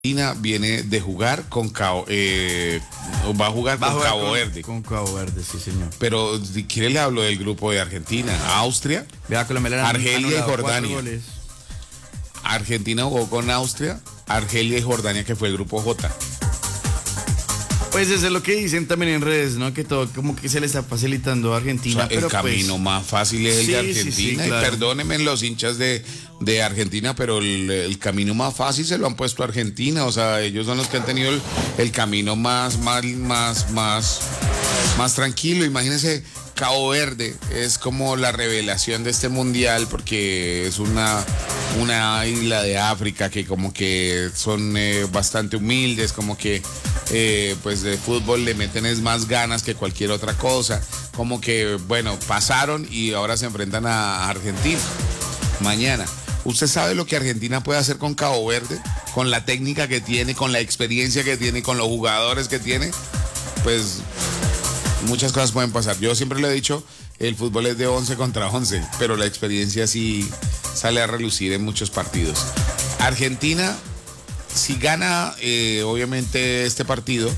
Argentina viene de jugar con va a jugar con Cabo Verde. Con Cabo Verde, sí, señor. Pero si quiere le hablo del grupo de Argentina, Austria, Argelia y Jordania. Argentina jugó con Austria, Argelia y Jordania, que fue el grupo J. Pues eso es lo que dicen también en redes, ¿no? Que todo como que se le está facilitando a Argentina. O sea, el camino más fácil es el de Argentina. Sí, claro. Y perdónenme los hinchas de Argentina, pero el camino más fácil se lo han puesto a Argentina. O sea, ellos son los que han tenido el camino más tranquilo. Imagínense, Cabo Verde es como la revelación de este mundial porque es una isla de África que como que son bastante humildes, como que pues de fútbol le meten es más ganas que cualquier otra cosa, como que bueno, pasaron y ahora se enfrentan a Argentina mañana. ¿Usted sabe lo que Argentina puede hacer con Cabo Verde? Con la técnica que tiene, con la experiencia que tiene, con los jugadores que tiene, pues muchas cosas pueden pasar. Yo siempre le he dicho, el fútbol es de 11 contra 11, pero la experiencia sí sale a relucir en muchos partidos. Argentina, si gana obviamente este partido,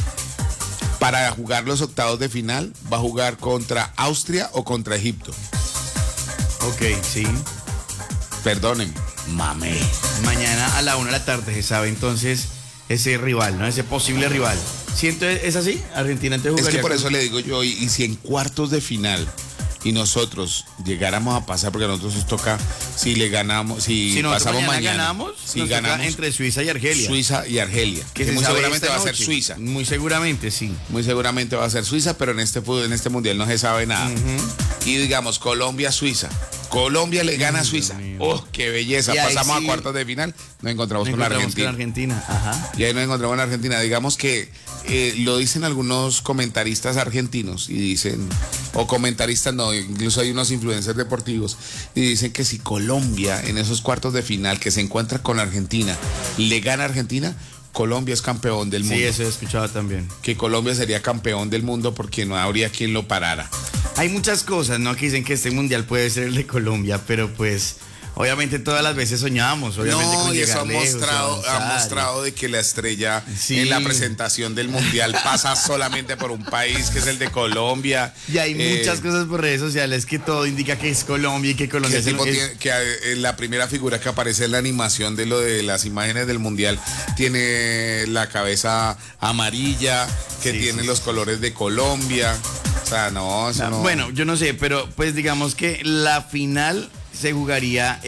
para jugar los octavos de final, va a jugar contra Austria o contra Egipto. Ok, sí. Perdonen, mamé. Mañana a la 1 de la tarde se sabe entonces ese rival, ¿no? Ese posible rival. ¿Es así? Argentina entonces jugaría. Es que por eso le digo yo, y si en cuartos de final y nosotros llegáramos a pasar, porque a nosotros nos toca, si le ganamos, si pasamos mañana ganamos, si ganamos entre Suiza y Argelia. Suiza y Argelia, que muy seguramente va a ser Suiza. Muy seguramente, sí. Muy seguramente va a ser Suiza, pero en este mundial no se sabe nada. Y digamos, Colombia-Suiza. Colombia le gana a Suiza. ¡Oh, qué belleza! Pasamos a cuartos de final, nos encontramos con Argentina. Ajá. Y ahí nos encontramos en Argentina. Digamos que lo dicen algunos comentaristas argentinos y dicen, o comentaristas no, incluso hay unos influencers deportivos y dicen que si Colombia en esos cuartos de final que se encuentra con Argentina le gana a Argentina, Colombia es campeón del mundo. Sí, eso he escuchado también. Que Colombia sería campeón del mundo porque no habría quien lo parara. Hay muchas cosas, ¿no? Que dicen que este mundial puede ser el de Colombia, pero pues obviamente todas las veces soñábamos, obviamente. No, y eso ha mostrado de que la estrella en la presentación del mundial pasa solamente por un país que es el de Colombia. Y hay muchas cosas por redes sociales que todo indica que es Colombia y que Colombia que la primera figura que aparece en la animación de lo de las imágenes del mundial tiene la cabeza amarilla, que tiene los colores de Colombia. O sea, no, eso no. Bueno, yo no sé, pero pues digamos que la final se jugaría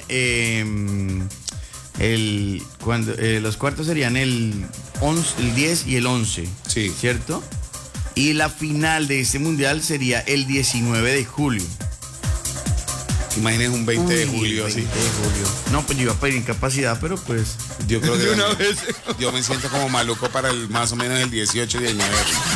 los cuartos serían el 10 y el 11, sí, ¿cierto? Y la final de este mundial sería el 19 de julio. Imagínense un 20 de julio, 20 de julio. No, pues yo iba a pedir incapacidad, pero pues yo creo que una vez yo me siento como maluco para más o menos el 18 y 19.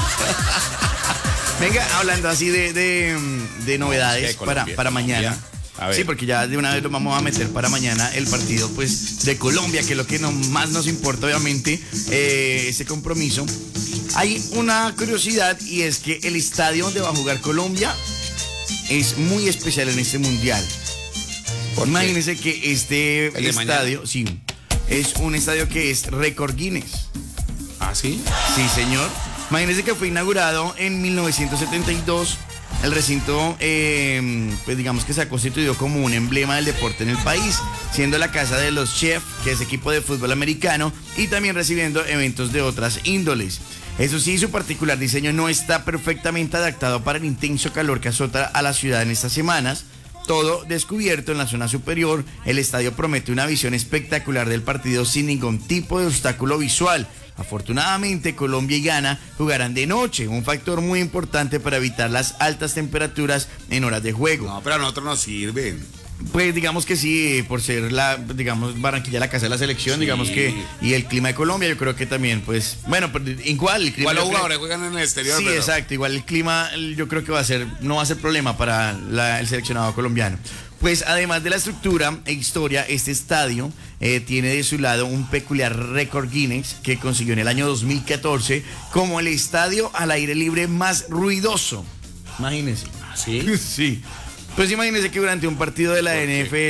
Venga, hablando así de novedades para mañana. Sí, porque ya de una vez lo vamos a meter para mañana el partido pues de Colombia, que es lo que más nos importa obviamente, ese compromiso. Hay una curiosidad y es que el estadio donde va a jugar Colombia es muy especial en este mundial. Imagínense que este estadio, sí, es un estadio que es récord Guinness. ¿Ah, sí? Sí, señor. Imagínense que fue inaugurado en 1972. El recinto, pues digamos que se ha constituido como un emblema del deporte en el país, siendo la casa de los Chiefs, que es equipo de fútbol americano, y también recibiendo eventos de otras índoles. Eso sí, su particular diseño no está perfectamente adaptado para el intenso calor que azota a la ciudad en estas semanas. Todo descubierto en la zona superior, el estadio promete una visión espectacular del partido sin ningún tipo de obstáculo visual. Afortunadamente, Colombia y Ghana jugarán de noche, un factor muy importante para evitar las altas temperaturas en horas de juego. No, pero a nosotros nos sirven. Pues digamos que sí, por ser Barranquilla la casa de la selección, sí. Digamos que, y el clima de Colombia, yo creo que también, pues, bueno, igual el clima. Igual los jugadores juegan en el exterior. Sí, pero exacto, igual el clima, yo creo que no va a ser problema para el seleccionado colombiano. Pues además de la estructura e historia, este estadio tiene de su lado un peculiar récord Guinness que consiguió en el año 2014 como el estadio al aire libre más ruidoso. Imagínense. ¿Sí? Sí. Pues imagínense que durante un partido de la NFL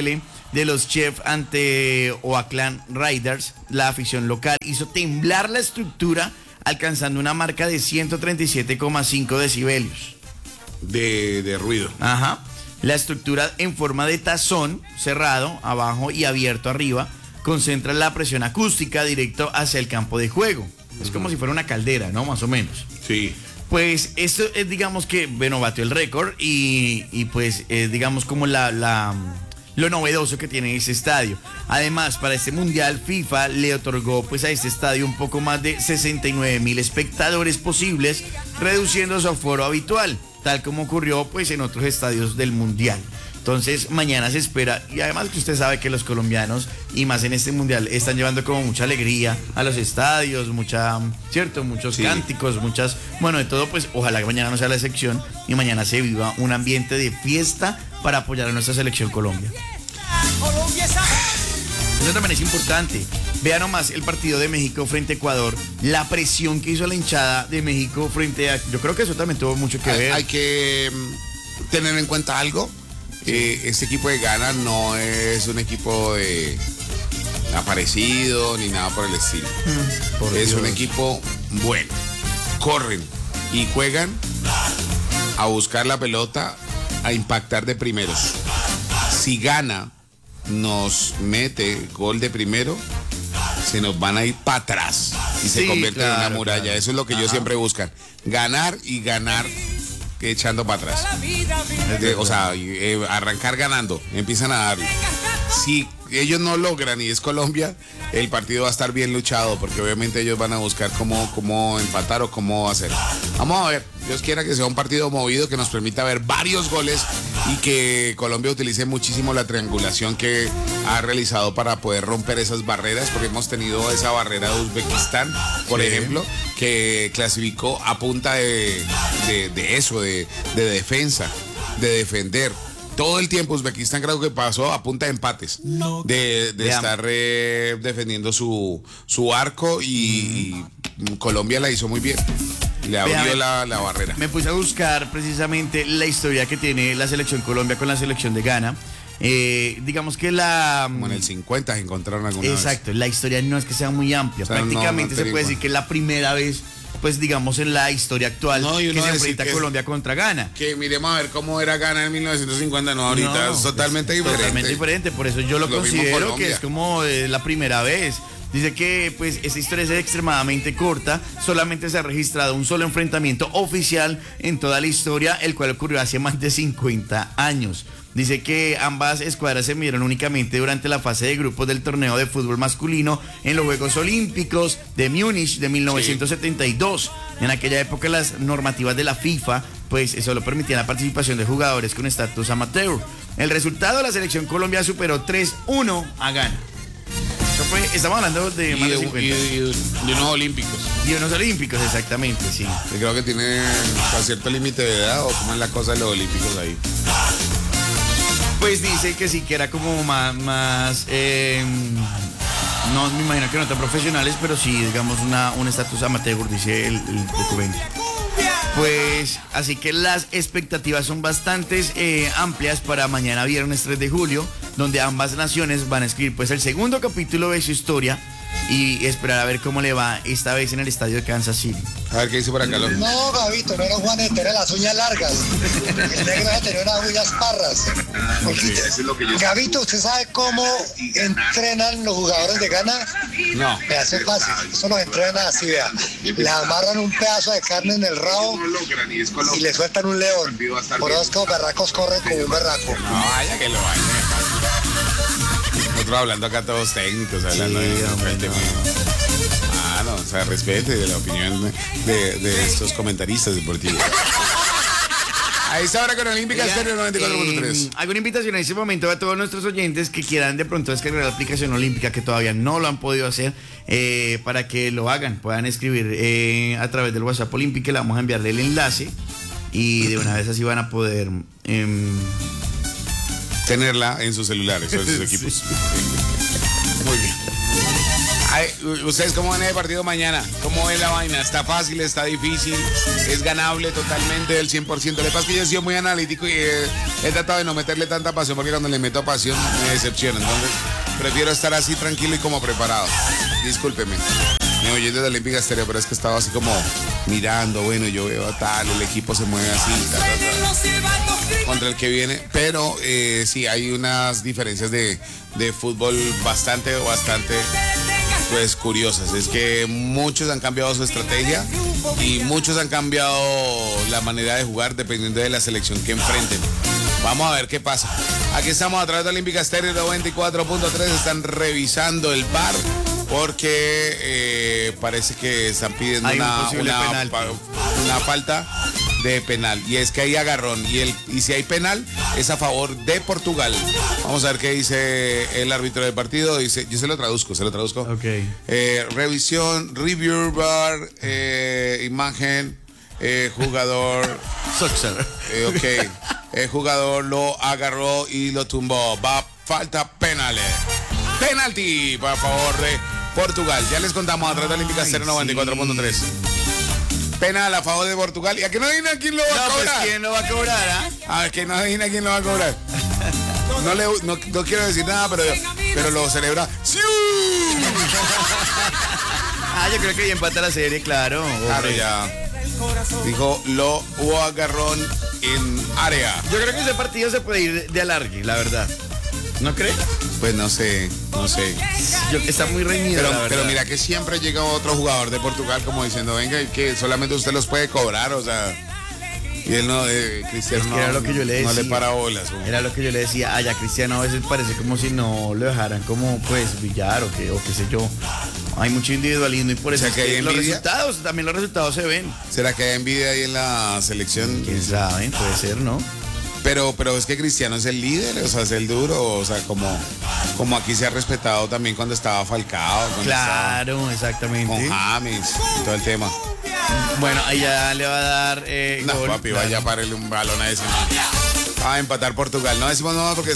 de los Chiefs ante Oakland Raiders, la afición local hizo temblar la estructura, alcanzando una marca de 137,5 decibelios. De ruido. Ajá. La estructura en forma de tazón, cerrado abajo y abierto arriba, concentra la presión acústica directo hacia el campo de juego. Es como si fuera una caldera, ¿no? Más o menos. Sí. Pues esto es, digamos que, bueno, batió el récord y pues, digamos como lo novedoso que tiene ese estadio. Además, para este mundial, FIFA le otorgó pues a este estadio un poco más de 69,000 espectadores posibles, reduciendo su aforo habitual, tal como ocurrió pues en otros estadios del mundial. Entonces mañana se espera, y además que usted sabe que los colombianos, y más en este mundial, están llevando como mucha alegría a los estadios, ¿cierto? Muchos cánticos, bueno, de todo, pues ojalá que mañana no sea la excepción y mañana se viva un ambiente de fiesta para apoyar a nuestra selección Colombia. Eso también es importante. Vean nomás el partido de México frente a Ecuador, la presión que hizo la hinchada de México frente a... Yo creo que eso también tuvo mucho que ver. Hay que tener en cuenta algo. Este equipo de Ghana no es un equipo de aparecido ni nada por el estilo. Es un equipo bueno. Corren y juegan a buscar la pelota, a impactar de primeros. Si Ghana nos mete gol de primero, se nos van a ir para atrás y se convierte en una muralla. Claro. Eso es lo que ellos siempre buscan. Ganar y ganar echando para atrás. O sea, arrancar ganando, empiezan a darle. Si ellos no logran y es Colombia, el partido va a estar bien luchado, porque obviamente ellos van a buscar cómo empatar o cómo hacer. Vamos a ver, Dios quiera que sea un partido movido que nos permita ver varios goles y que Colombia utilice muchísimo la triangulación que ha realizado para poder romper esas barreras, porque hemos tenido esa barrera de Uzbekistán, por ejemplo, que clasificó a punta de eso, de defensa, de defender. Todo el tiempo Uzbekistán creo que pasó a punta de empates, de estar defendiendo su arco, y Colombia la hizo muy bien. Le abrió la barrera. Me puse a buscar precisamente la historia que tiene la selección Colombia con la selección de Ghana. Digamos que como en el 50 se encontraron alguna vez. Exacto, la historia no es que sea muy amplia. O sea, prácticamente se puede decir que es la primera vez, pues digamos, en la historia actual que se enfrenta Colombia contra Ghana. Que miremos a ver cómo era Ghana en 1950, ahorita es totalmente diferente. Totalmente diferente, por eso yo lo considero que es como la primera vez. Dice que pues esta historia es extremadamente corta, solamente se ha registrado un solo enfrentamiento oficial en toda la historia, el cual ocurrió hace más de 50 años. Dice que ambas escuadras se midieron únicamente durante la fase de grupos del torneo de fútbol masculino en los Juegos Olímpicos de Múnich de 1972. En aquella época las normativas de la FIFA pues solo permitían la participación de jugadores con estatus amateur. El resultado, la selección Colombia superó 3-1 a Ghana. Estamos hablando de más de 50. Y unos olímpicos. Y unos olímpicos, exactamente, sí. Yo creo que tiene a cierto límite de edad, o cómo es la cosa de los olímpicos ahí. Pues dice que sí, que era como más no me imagino que no tan profesionales, pero sí, digamos, un estatus amateur, dice el documento. Pues así que las expectativas son bastante amplias para mañana viernes 3 de julio, donde ambas naciones van a escribir pues el segundo capítulo de su historia y esperar a ver cómo le va esta vez en el estadio de Kansas City. A ver qué dice por acá. No, Gabito, no era Juanete, tenía las uñas largas. El negro tenía unas uñas parras. Sí, eso es lo que yo... Gabito, ¿usted sabe cómo entrenan los jugadores de Ghana? No. Me hace fácil, eso los entrenan así, vea. Le amarran un pedazo de carne en el rabo y le sueltan un león. Por eso es que los berracos corren como un berraco. No, vaya que lo vaya. Nosotros hablando acá todos técnicos, hablando de tema. No, o sea, respete de la opinión de estos comentaristas deportivos. A esta hora con Olímpica Estéreo 94.3. Hago una invitación en este momento a todos nuestros oyentes que quieran de pronto descargar la aplicación Olímpica, que todavía no lo han podido hacer, para que lo hagan. Puedan escribir a través del WhatsApp Olímpica, le vamos a enviarle el enlace y de una vez así van a poder tenerla en sus celulares o en sus equipos. Muy bien. Ay, ¿ustedes cómo ven el partido mañana? ¿Cómo ven la vaina? ¿Está fácil? ¿Está difícil? ¿Es ganable totalmente del 100%? Lo que pasa es que yo he sido muy analítico y he tratado de no meterle tanta pasión porque cuando le meto pasión me decepciona. Entonces prefiero estar así tranquilo y como preparado. Discúlpeme. Me oye desde Olímpica Estéreo, pero es que estaba así como mirando, bueno, yo veo a tal, el equipo se mueve así, contra el que viene, pero sí, hay unas diferencias de fútbol bastante, pues curiosas. Es que muchos han cambiado su estrategia y muchos han cambiado la manera de jugar dependiendo de la selección que enfrenten. Vamos a ver qué pasa. Aquí estamos a través de Olímpica Estéreo 94.3, están revisando el VAR. Porque parece que están pidiendo una falta de penal. Y es que hay agarrón. Y si hay penal, es a favor de Portugal. Vamos a ver qué dice el árbitro del partido. Dice, yo se lo traduzco. Ok. Revisión, review bar, imagen, jugador. Ok. El jugador lo agarró y lo tumbó. Va, falta penales. Penalti, por favor, de Portugal. Ya les contamos a través de Olímpica Estéreo 94.3. Penal a favor de Portugal. Y a que no adivina quién lo va a cobrar. Pues, ¿quién lo va a cobrar? A que no adivina quién lo va a cobrar. No quiero decir nada, pero lo celebra. ¡Sí! Yo creo que ya empata la serie, claro. Claro, ya. Dijo, hubo agarrón en área. Yo creo que ese partido se puede ir de alargue, la verdad. ¿No cree? Pues no sé. Está muy reñido, pero mira que siempre llega otro jugador de Portugal como diciendo, venga, que solamente usted los puede cobrar, o sea. Y él no, Cristiano es que era lo que yo le decía. No le para bolas. Era lo que yo le decía, ya Cristiano a veces parece como si no lo dejaran como pues billar o qué sé yo. Hay mucho individualismo y por eso que hay los resultados se ven. ¿Será que hay envidia ahí en la selección? ¿Quién sabe? Puede ser, ¿no? Pero es que Cristiano es el líder, o sea, es el duro, o sea, como aquí se ha respetado también cuando estaba Falcao. Claro, exactamente. Con James, todo el tema. Bueno, ahí ya le va a dar no, gol, papi, vaya a pararle un balón a ese. A empatar Portugal. No decimos nada porque